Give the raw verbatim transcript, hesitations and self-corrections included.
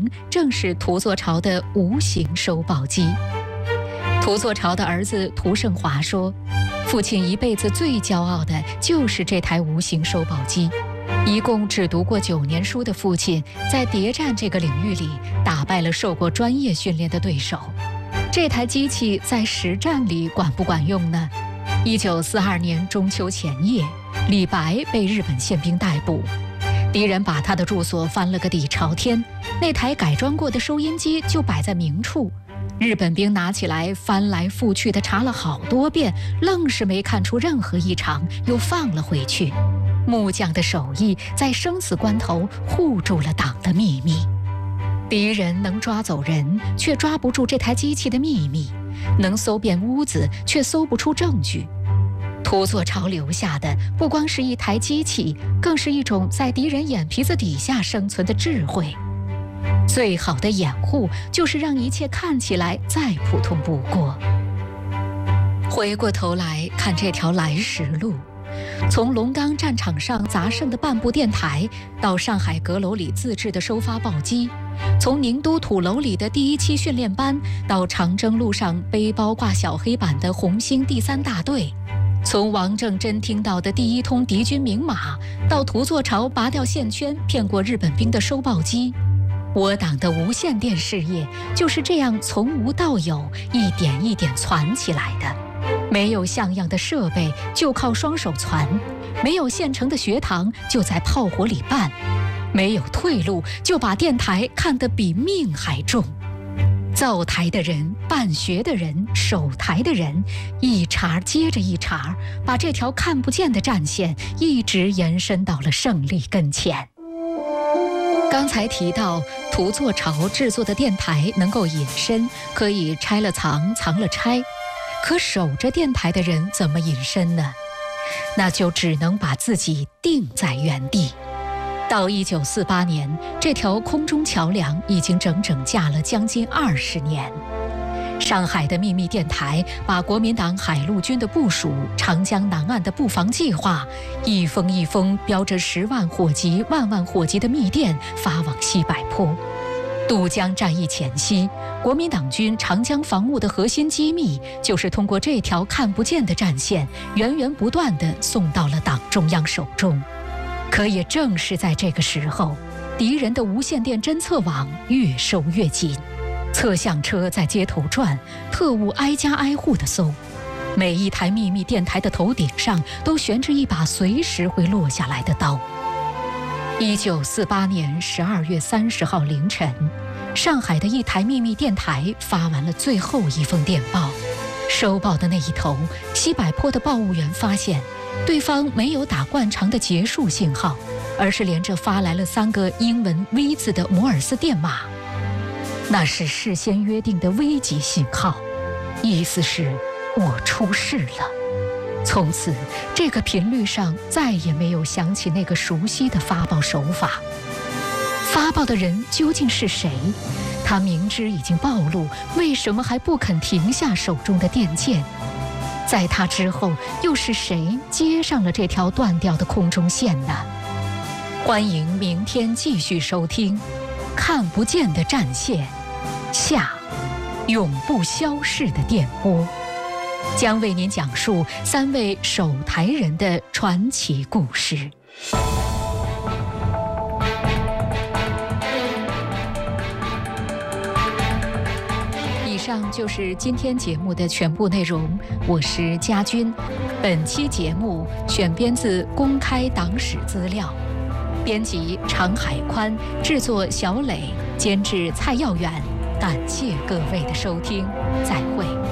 名正是涂作潮的无形收报机。涂作潮的儿子涂胜华说，父亲一辈子最骄傲的就是这台无形收报机。一共只读过九年书的父亲，在谍战这个领域里打败了受过专业训练的对手。这台机器在实战里管不管用呢？一九四二年中秋前夜，李白被日本宪兵逮捕，敌人把他的住所翻了个底朝天，那台改装过的收音机就摆在明处。日本兵拿起来翻来覆去的查了好多遍，愣是没看出任何异常，又放了回去。木匠的手艺在生死关头护住了党的秘密。敌人能抓走人，却抓不住这台机器的秘密；能搜遍屋子，却搜不出证据。涂作潮留下的不光是一台机器，更是一种在敌人眼皮子底下生存的智慧。最好的掩护就是让一切看起来再普通不过。回过头来看这条来时路，从龙岗战场上砸剩的半部电台，到上海阁楼里自制的收发报机，从宁都土楼里的第一期训练班，到长征路上背包挂小黑板的红星第三大队，从王正珍听到的第一通敌军明码，到涂作潮拔掉线圈骗过日本兵的收报机，我党的无线电事业就是这样从无到有，一点一点攒起来的。没有像样的设备，就靠双手攒；没有现成的学堂，就在炮火里办；没有退路，就把电台看得比命还重。造台的人、办学的人、守台的人，一茬接着一茬，把这条看不见的战线一直延伸到了胜利跟前。刚才提到涂作潮制作的电台能够隐身，可以拆了藏，藏了拆。可守着电台的人怎么隐身呢？那就只能把自己定在原地。到一九四八年，这条空中桥梁已经整整架了将近二十年。上海的秘密电台把国民党海陆军的部署、长江南岸的布防计划，一封一封标着十万火急、万万火急的密电发往西柏坡。渡江战役前夕，国民党军长江防务的核心机密，就是通过这条看不见的战线，源源不断地送到了党中央手中。可也正是在这个时候，敌人的无线电侦测网越收越紧，测向车在街头转，特务挨家挨户地搜，每一台秘密电台的头顶上都悬着一把随时会落下来的刀。一九四八年十二月三十号凌晨，上海的一台秘密电台发完了最后一封电报。收报的那一头，西柏坡的报务员发现，对方没有打惯常的结束信号，而是连着发来了三个英文 V 字的摩尔斯电码。那是事先约定的危急信号，意思是我出事了。从此，这个频率上再也没有响起那个熟悉的发报手法。发报的人究竟是谁？他明知已经暴露，为什么还不肯停下手中的电剑？在他之后，又是谁接上了这条断掉的空中线呢？欢迎明天继续收听《看不见的战线下，永不消逝的电波》，将为您讲述三位守台人的传奇故事。以上就是今天节目的全部内容，我是佳君。本期节目选编自公开党史资料，编辑常海宽，制作小磊，监制蔡耀远。感谢各位的收听，再会。